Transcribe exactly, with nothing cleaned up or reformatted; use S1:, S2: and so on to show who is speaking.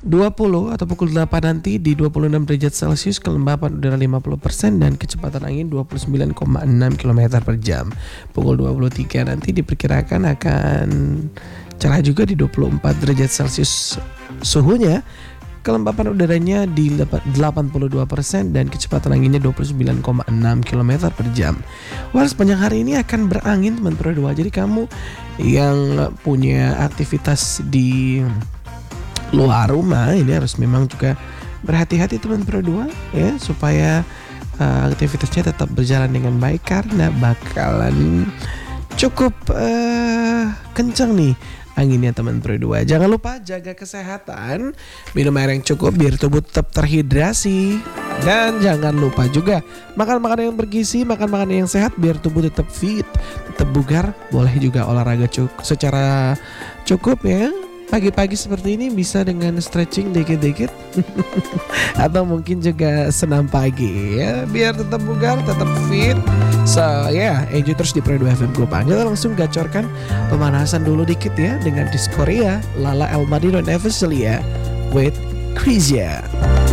S1: dua puluh atau pukul delapan nanti di dua puluh enam derajat Celcius, kelembapan udara lima puluh persen dan kecepatan angin dua puluh sembilan koma enam kilometer per jam. Pukul dua puluh tiga nanti diperkirakan akan cerah juga di dua puluh empat derajat Celcius suhunya. Kelembapan udaranya di delapan puluh dua persen dan kecepatan anginnya dua puluh sembilan koma enam kilometer per jam. Wah, sepanjang hari ini akan berangin teman Pro dua. Jadi kamu yang punya aktivitas di luar rumah ini harus memang juga berhati-hati teman Pro dua ya, supaya uh, aktivitasnya tetap berjalan dengan baik karena bakalan cukup uh, kencang nih anginnya teman Pro dua. Jangan lupa jaga kesehatan, minum air yang cukup biar tubuh tetap terhidrasi. Dan jangan lupa juga makan makanan yang bergizi, makan makanan yang sehat biar tubuh tetap fit, tetap bugar. Boleh juga olahraga cukup secara cukup ya. Pagi-pagi seperti ini bisa dengan stretching dikit-dikit atau mungkin juga senam pagi ya, biar tetap bugar, tetap fit. So ya, yeah, enjoy terus di Pro dua F M Group. Kita langsung gacorkan pemanasan dulu dikit ya dengan Diskoria, Lala El Madino Neveselia with Krizia.